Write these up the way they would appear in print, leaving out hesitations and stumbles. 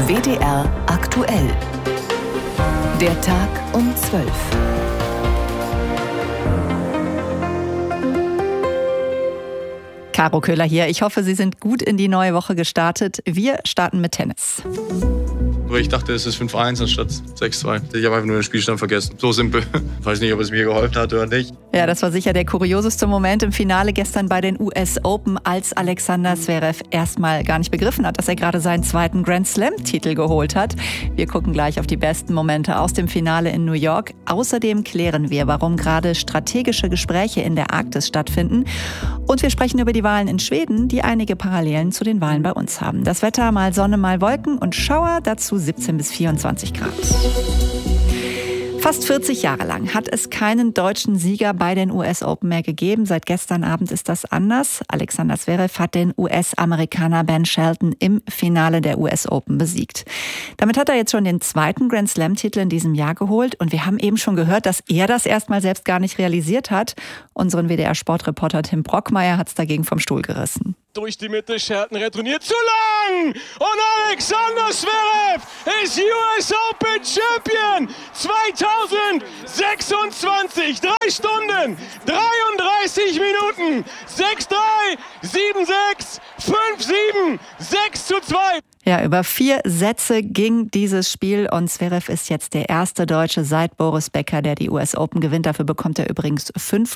WDR aktuell. Der Tag um 12. Caro Köhler hier. Ich hoffe, Sie sind gut in die neue Woche gestartet. Wir starten mit Tennis. Ich dachte, es ist 5-1 anstatt 6-2. Ich habe einfach nur den Spielstand vergessen. So simpel. Ich weiß nicht, ob es mir geholfen hat oder nicht. Ja, das war sicher der kurioseste Moment im Finale gestern bei den US Open, als Alexander Zverev erstmal gar nicht begriffen hat, dass er gerade seinen zweiten Grand Slam-Titel geholt hat. Wir gucken gleich auf die besten Momente aus dem Finale in New York. Außerdem klären wir, warum gerade strategische Gespräche in der Arktis stattfinden. Und wir sprechen über die Wahlen in Schweden, die einige Parallelen zu den Wahlen bei uns haben. Das Wetter, mal Sonne, mal Wolken und Schauer, dazu 17 bis 24 Grad. Fast 40 Jahre lang hat es keinen deutschen Sieger bei den US Open mehr gegeben. Seit gestern Abend ist das anders. Alexander Zverev hat den US-Amerikaner Ben Shelton im Finale der US Open besiegt. Damit hat er jetzt schon den zweiten Grand Slam-Titel in diesem Jahr geholt. Und wir haben eben schon gehört, dass er das erstmal selbst gar nicht realisiert hat. Unseren WDR-Sportreporter Tim Brockmeier hat es dagegen vom Stuhl gerissen. Durch die Mitte, Shelton retourniert zu lang und Alexander Zverev ist US Open Champion 2026. 3 Stunden, 33 Minuten, 6-3, 7-6, 5-7, 6-2. Ja, über 4 Sätze ging dieses Spiel und Zverev ist jetzt der erste Deutsche seit Boris Becker, der die US Open gewinnt. Dafür bekommt er übrigens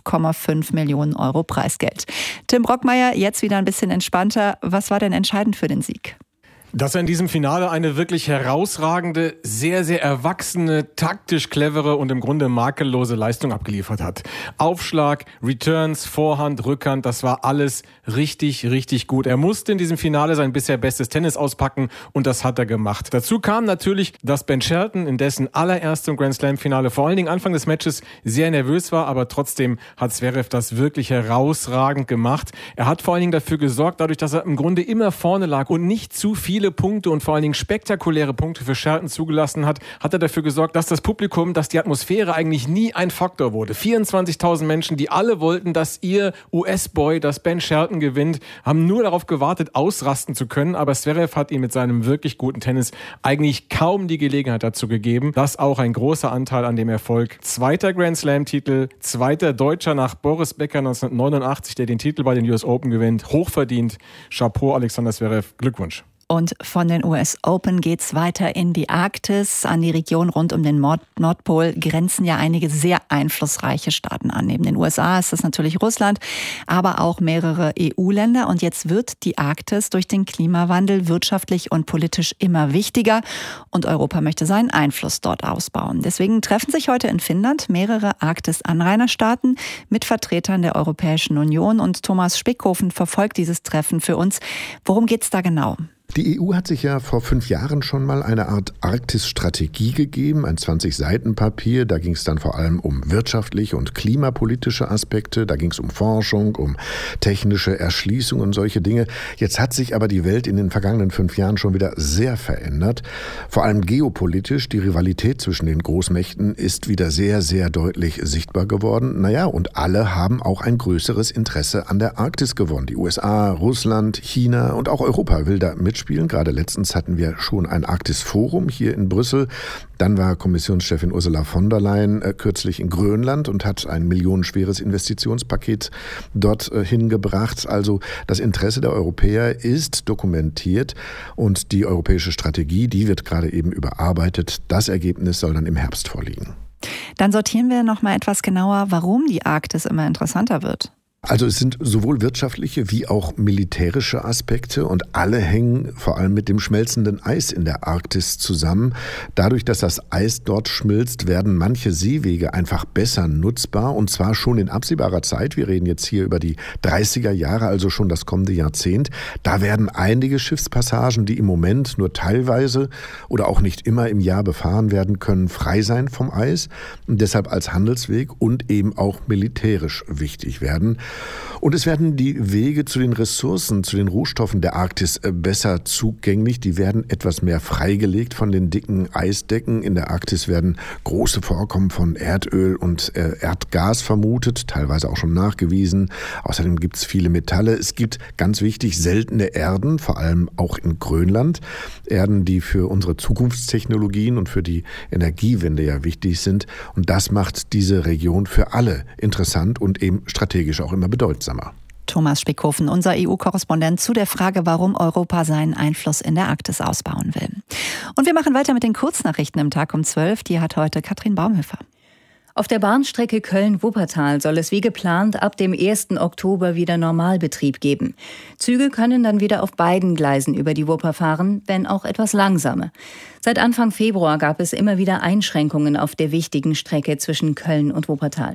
5,5 Millionen Euro Preisgeld. Tim Brockmeier, jetzt wieder ein bisschen entspannter. Was war denn entscheidend für den Sieg? Dass er in diesem Finale eine wirklich herausragende, sehr, sehr erwachsene, taktisch clevere und im Grunde makellose Leistung abgeliefert hat. Aufschlag, Returns, Vorhand, Rückhand, das war alles richtig, richtig gut. Er musste in diesem Finale sein bisher bestes Tennis auspacken und das hat er gemacht. Dazu kam natürlich, dass Ben Shelton in dessen allererstem Grand Slam-Finale vor allen Dingen Anfang des Matches sehr nervös war, aber trotzdem hat Zverev das wirklich herausragend gemacht. Er hat vor allen Dingen dafür gesorgt, dadurch, dass er im Grunde immer vorne lag und nicht zu viele Punkte und vor allen Dingen spektakuläre Punkte für Shelton zugelassen hat, hat er dafür gesorgt, dass das Publikum, dass die Atmosphäre eigentlich nie ein Faktor wurde. 24.000 Menschen, die alle wollten, dass ihr US-Boy, dass Ben Shelton gewinnt, haben nur darauf gewartet, ausrasten zu können, aber Zverev hat ihm mit seinem wirklich guten Tennis eigentlich kaum die Gelegenheit dazu gegeben. Das auch ein großer Anteil an dem Erfolg. Zweiter Grand Slam-Titel, zweiter Deutscher nach Boris Becker 1989, der den Titel bei den US Open gewinnt. Hochverdient. Chapeau, Alexander Zverev. Glückwunsch. Und von den US Open geht's weiter in die Arktis. An die Region rund um den Nordpol grenzen ja einige sehr einflussreiche Staaten an. Neben den USA ist das natürlich Russland, aber auch mehrere EU-Länder. Und jetzt wird die Arktis durch den Klimawandel wirtschaftlich und politisch immer wichtiger. Und Europa möchte seinen Einfluss dort ausbauen. Deswegen treffen sich heute in Finnland mehrere Arktis-Anrainerstaaten mit Vertretern der Europäischen Union. Und Thomas Spickhofen verfolgt dieses Treffen für uns. Worum geht's da genau? Die EU hat sich ja vor 5 Jahren schon mal eine Art Arktis-Strategie gegeben, ein 20-Seiten-Papier. Da ging es dann vor allem um wirtschaftliche und klimapolitische Aspekte. Da ging es um Forschung, um technische Erschließung und solche Dinge. Jetzt hat sich aber die Welt in den vergangenen 5 Jahren schon wieder sehr verändert. Vor allem geopolitisch. Die Rivalität zwischen den Großmächten ist wieder sehr, sehr deutlich sichtbar geworden. Naja, und alle haben auch ein größeres Interesse an der Arktis gewonnen. Die USA, Russland, China und auch Europa will da mitspielen. Gerade letztens hatten wir schon ein Arktis-Forum hier in Brüssel. Dann war Kommissionschefin Ursula von der Leyen kürzlich in Grönland und hat ein millionenschweres Investitionspaket dort hingebracht. Also das Interesse der Europäer ist dokumentiert und die europäische Strategie, die wird gerade eben überarbeitet. Das Ergebnis soll dann im Herbst vorliegen. Dann sortieren wir noch mal etwas genauer, warum die Arktis immer interessanter wird. Also es sind sowohl wirtschaftliche wie auch militärische Aspekte und alle hängen vor allem mit dem schmelzenden Eis in der Arktis zusammen. Dadurch, dass das Eis dort schmilzt, werden manche Seewege einfach besser nutzbar und zwar schon in absehbarer Zeit. Wir reden jetzt hier über die 30er Jahre, also schon das kommende Jahrzehnt. Da werden einige Schiffspassagen, die im Moment nur teilweise oder auch nicht immer im Jahr befahren werden können, frei sein vom Eis und deshalb als Handelsweg und eben auch militärisch wichtig werden. Und es werden die Wege zu den Ressourcen, zu den Rohstoffen der Arktis besser zugänglich. Die werden etwas mehr freigelegt von den dicken Eisdecken. In der Arktis werden große Vorkommen von Erdöl und Erdgas vermutet, teilweise auch schon nachgewiesen. Außerdem gibt es viele Metalle. Es gibt, ganz wichtig, seltene Erden, vor allem auch in Grönland. Erden, die für unsere Zukunftstechnologien und für die Energiewende ja wichtig sind. Und das macht diese Region für alle interessant und eben strategisch auch immer bedeutsamer. Thomas Spickhofen, unser EU-Korrespondent, zu der Frage, warum Europa seinen Einfluss in der Arktis ausbauen will. Und wir machen weiter mit den Kurznachrichten im Tag um 12. Die hat heute Katrin Baumhöfer. Auf der Bahnstrecke Köln-Wuppertal soll es wie geplant ab dem 1. Oktober wieder Normalbetrieb geben. Züge können dann wieder auf beiden Gleisen über die Wupper fahren, wenn auch etwas langsamer. Seit Anfang Februar gab es immer wieder Einschränkungen auf der wichtigen Strecke zwischen Köln und Wuppertal.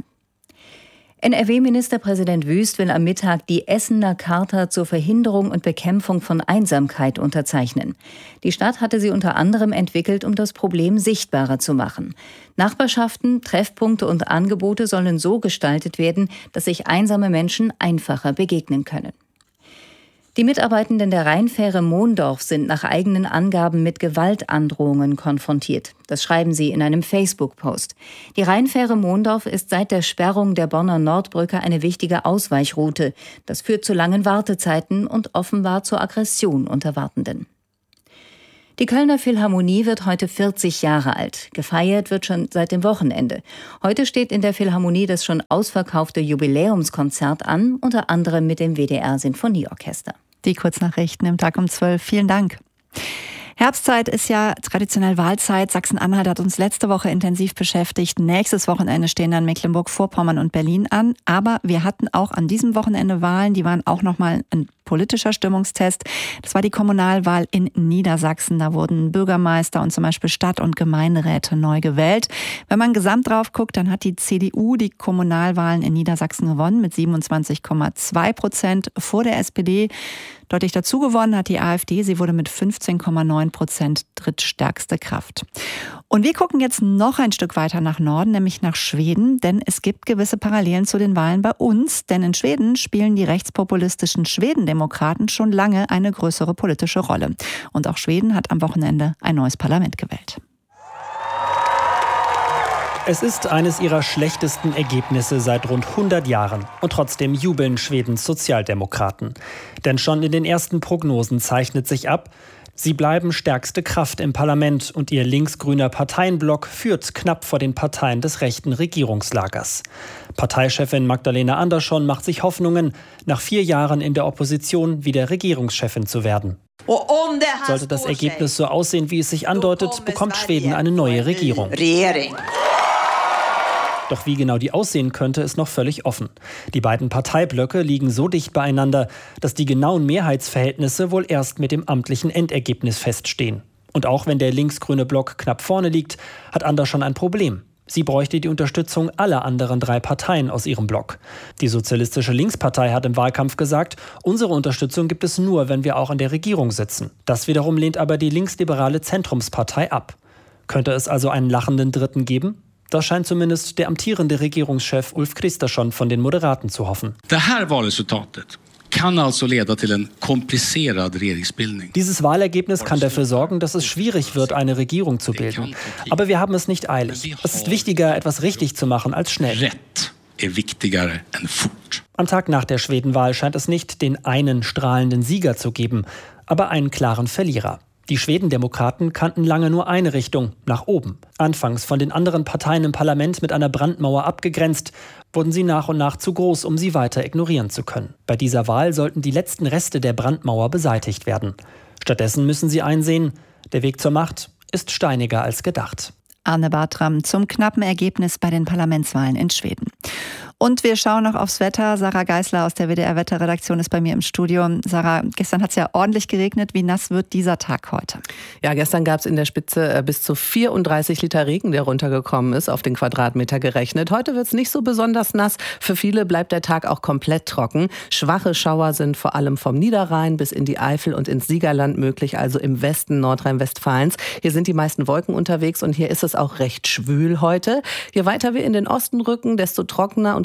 NRW-Ministerpräsident Wüst will am Mittag die Essener Charta zur Verhinderung und Bekämpfung von Einsamkeit unterzeichnen. Die Stadt hatte sie unter anderem entwickelt, um das Problem sichtbarer zu machen. Nachbarschaften, Treffpunkte und Angebote sollen so gestaltet werden, dass sich einsame Menschen einfacher begegnen können. Die Mitarbeitenden der Rheinfähre Mondorf sind nach eigenen Angaben mit Gewaltandrohungen konfrontiert. Das schreiben sie in einem Facebook-Post. Die Rheinfähre Mondorf ist seit der Sperrung der Bonner Nordbrücke eine wichtige Ausweichroute. Das führt zu langen Wartezeiten und offenbar zur Aggression unter Wartenden. Die Kölner Philharmonie wird heute 40 Jahre alt. Gefeiert wird schon seit dem Wochenende. Heute steht in der Philharmonie das schon ausverkaufte Jubiläumskonzert an, unter anderem mit dem WDR Sinfonieorchester. Die Kurznachrichten im Tag um 12. Vielen Dank. Herbstzeit ist ja traditionell Wahlzeit. Sachsen-Anhalt hat uns letzte Woche intensiv beschäftigt. Nächstes Wochenende stehen dann Mecklenburg-Vorpommern und Berlin an. Aber wir hatten auch an diesem Wochenende Wahlen. Die waren auch nochmal ein politischer Stimmungstest. Das war die Kommunalwahl in Niedersachsen. Da wurden Bürgermeister und zum Beispiel Stadt- und Gemeinderäte neu gewählt. Wenn man gesamt drauf guckt, dann hat die CDU die Kommunalwahlen in Niedersachsen gewonnen mit 27,2% vor der SPD. Deutlich dazu gewonnen hat die AfD. Sie wurde mit 15,9% drittstärkste Kraft. Und wir gucken jetzt noch ein Stück weiter nach Norden, nämlich nach Schweden. Denn es gibt gewisse Parallelen zu den Wahlen bei uns. Denn in Schweden spielen die rechtspopulistischen Schwedendemokraten schon lange eine größere politische Rolle. Und auch Schweden hat am Wochenende ein neues Parlament gewählt. Es ist eines ihrer schlechtesten Ergebnisse seit rund 100 Jahren. Und trotzdem jubeln Schwedens Sozialdemokraten. Denn schon in den ersten Prognosen zeichnet sich ab, sie bleiben stärkste Kraft im Parlament und ihr linksgrüner Parteienblock führt knapp vor den Parteien des rechten Regierungslagers. Parteichefin Magdalena Andersson macht sich Hoffnungen, nach 4 Jahren in der Opposition wieder Regierungschefin zu werden. Sollte das Ergebnis so aussehen, wie es sich andeutet, bekommt Schweden eine neue Regierung. Doch wie genau die aussehen könnte, ist noch völlig offen. Die beiden Parteiblöcke liegen so dicht beieinander, dass die genauen Mehrheitsverhältnisse wohl erst mit dem amtlichen Endergebnis feststehen. Und auch wenn der linksgrüne Block knapp vorne liegt, hat Andersson ein Problem. Sie bräuchte die Unterstützung aller anderen 3 Parteien aus ihrem Block. Die Sozialistische Linkspartei hat im Wahlkampf gesagt, unsere Unterstützung gibt es nur, wenn wir auch in der Regierung sitzen. Das wiederum lehnt aber die linksliberale Zentrumspartei ab. Könnte es also einen lachenden Dritten geben? Das scheint zumindest der amtierende Regierungschef Ulf Kristersson von den Moderaten zu hoffen. Dieses Wahlergebnis kann dafür sorgen, dass es schwierig wird, eine Regierung zu bilden. Aber wir haben es nicht eilig. Es ist wichtiger, etwas richtig zu machen, als schnell. Am Tag nach der Schwedenwahl scheint es nicht den einen strahlenden Sieger zu geben, aber einen klaren Verlierer. Die Schwedendemokraten kannten lange nur eine Richtung, nach oben. Anfangs von den anderen Parteien im Parlament mit einer Brandmauer abgegrenzt, wurden sie nach und nach zu groß, um sie weiter ignorieren zu können. Bei dieser Wahl sollten die letzten Reste der Brandmauer beseitigt werden. Stattdessen müssen sie einsehen, der Weg zur Macht ist steiniger als gedacht. Arne Bartram zum knappen Ergebnis bei den Parlamentswahlen in Schweden. Und wir schauen noch aufs Wetter. Sarah Geisler aus der WDR-Wetterredaktion ist bei mir im Studio. Sarah, gestern hat es ja ordentlich geregnet. Wie nass wird dieser Tag heute? Ja, gestern gab es in der Spitze bis zu 34 Liter Regen, der runtergekommen ist, auf den Quadratmeter gerechnet. Heute wird es nicht so besonders nass. Für viele bleibt der Tag auch komplett trocken. Schwache Schauer sind vor allem vom Niederrhein bis in die Eifel und ins Siegerland möglich, also im Westen Nordrhein-Westfalens. Hier sind die meisten Wolken unterwegs und hier ist es auch recht schwül heute. Je weiter wir in den Osten rücken, desto trockener und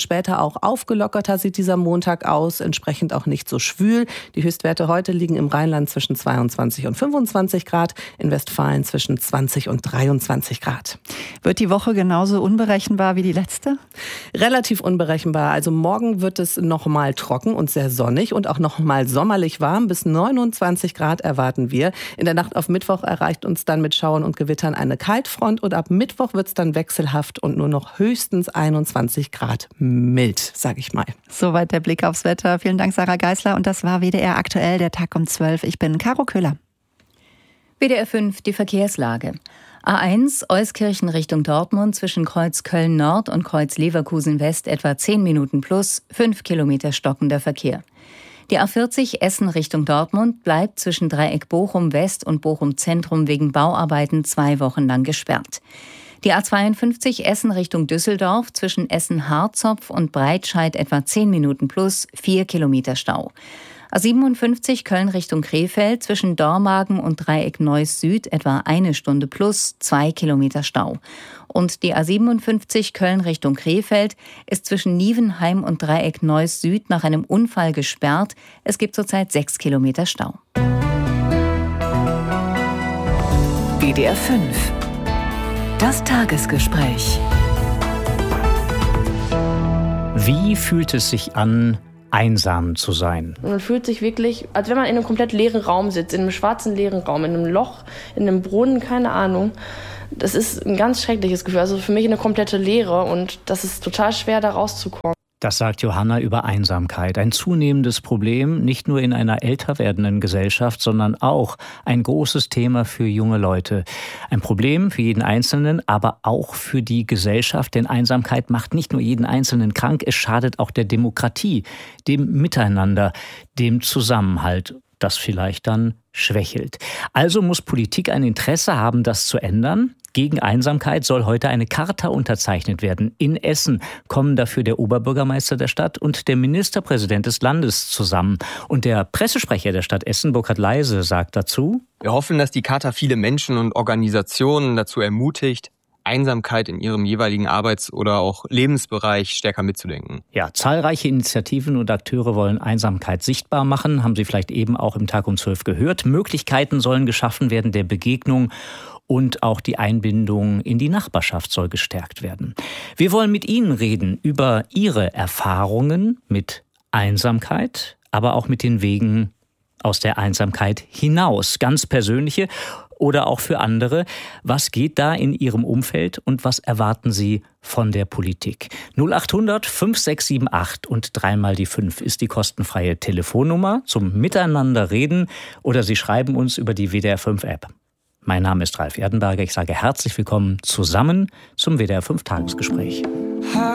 und später auch aufgelockerter sieht dieser Montag aus, entsprechend auch nicht so schwül. Die Höchstwerte heute liegen im Rheinland zwischen 22 und 25 Grad, in Westfalen zwischen 20 und 23 Grad. Wird die Woche genauso unberechenbar wie die letzte? Relativ unberechenbar. Also morgen wird es nochmal trocken und sehr sonnig und auch nochmal sommerlich warm. Bis 29 Grad erwarten wir. In der Nacht auf Mittwoch erreicht uns dann mit Schauern und Gewittern eine Kaltfront und ab Mittwoch wird es dann wechselhaft und nur noch höchstens 21 Grad mild, sage ich mal. Soweit der Blick aufs Wetter. Vielen Dank, Sarah Geisler. Und das war WDR aktuell, der Tag um 12. Ich bin Caro Köhler. WDR 5, die Verkehrslage. A1 Euskirchen Richtung Dortmund zwischen Kreuz Köln Nord und Kreuz Leverkusen West etwa 10 Minuten plus, 5 Kilometer stockender Verkehr. Die A40 Essen Richtung Dortmund bleibt zwischen Dreieck Bochum West und Bochum Zentrum wegen Bauarbeiten 2 Wochen lang gesperrt. Die A52 Essen Richtung Düsseldorf zwischen Essen-Harzopf und Breitscheid etwa 10 Minuten plus, 4 Kilometer Stau. A57 Köln Richtung Krefeld zwischen Dormagen und Dreieck Neuss Süd etwa 1 Stunde plus, 2 Kilometer Stau. Und die A57 Köln Richtung Krefeld ist zwischen Nievenheim und Dreieck Neuss Süd nach einem Unfall gesperrt. Es gibt zurzeit 6 Kilometer Stau. WDR 5. Das Tagesgespräch. Wie fühlt es sich an, einsam zu sein? Man fühlt sich wirklich, als wenn man in einem komplett leeren Raum sitzt, in einem schwarzen leeren Raum, in einem Loch, in einem Brunnen, keine Ahnung. Das ist ein ganz schreckliches Gefühl. Also für mich eine komplette Leere und das ist total schwer, da rauszukommen. Das sagt Johanna über Einsamkeit. Ein zunehmendes Problem, nicht nur in einer älter werdenden Gesellschaft, sondern auch ein großes Thema für junge Leute. Ein Problem für jeden Einzelnen, aber auch für die Gesellschaft, denn Einsamkeit macht nicht nur jeden Einzelnen krank, es schadet auch der Demokratie, dem Miteinander, dem Zusammenhalt, das vielleicht dann schwächelt. Also muss Politik ein Interesse haben, das zu ändern. Gegen Einsamkeit soll heute eine Charta unterzeichnet werden. In Essen kommen dafür der Oberbürgermeister der Stadt und der Ministerpräsident des Landes zusammen. Und der Pressesprecher der Stadt Essen, Burkhard Leise, sagt dazu: Wir hoffen, dass die Charta viele Menschen und Organisationen dazu ermutigt, Einsamkeit in ihrem jeweiligen Arbeits- oder auch Lebensbereich stärker mitzudenken. Ja, zahlreiche Initiativen und Akteure wollen Einsamkeit sichtbar machen, haben Sie vielleicht eben auch im Tag um 12 gehört. Möglichkeiten sollen geschaffen werden der Begegnung und auch die Einbindung in die Nachbarschaft soll gestärkt werden. Wir wollen mit Ihnen reden über Ihre Erfahrungen mit Einsamkeit, aber auch mit den Wegen aus der Einsamkeit hinaus, ganz persönliche oder auch für andere. Was geht da in Ihrem Umfeld und was erwarten Sie von der Politik? 0800 5678 und 3 die 5 ist die kostenfreie Telefonnummer zum Miteinander reden oder Sie schreiben uns über die WDR 5 App. Mein Name ist Ralf Erdenberger. Ich sage herzlich willkommen zusammen zum WDR 5 Tagesgespräch.